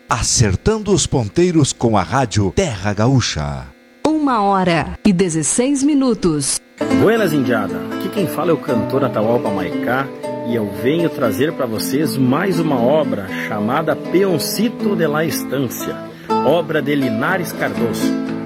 Acertando os ponteiros com a rádio Terra Gaúcha. 1h16. Buenas, indiada. Aqui quem fala é o cantor Atahualpa Maicá e eu venho trazer para vocês mais uma obra chamada Peoncito de la Estância, obra de Linares Cardoso.